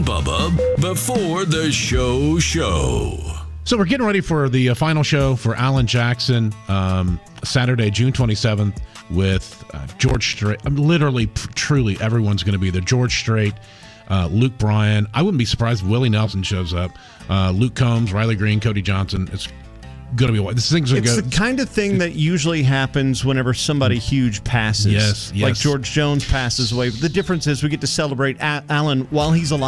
and Bubba before the show. So we're getting ready for the final show for Alan Jackson, Saturday, June 27th, with George Strait. Literally, truly, everyone's going to be there. George Strait, Luke Bryan. I wouldn't be surprised if Willie Nelson shows up. Luke Combs, Riley Green, Cody Johnson. It's going to be this thing's going to go. It's the kind of thing that usually happens whenever somebody huge passes. Yes. Like George Jones passes away. The difference is we get to celebrate Alan while he's alive.